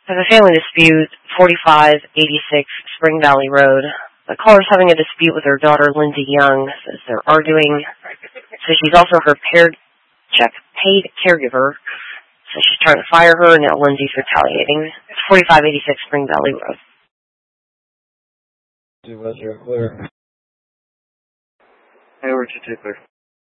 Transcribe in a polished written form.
There's a family dispute, 4586 Spring Valley Road. The caller's having a dispute with her daughter, Lindsay Young, says they're arguing. So she's also her paid caregiver. So she's trying to fire her, and now Lindsay's retaliating. It's 4586 Spring Valley Road. Hey, where'd you take her?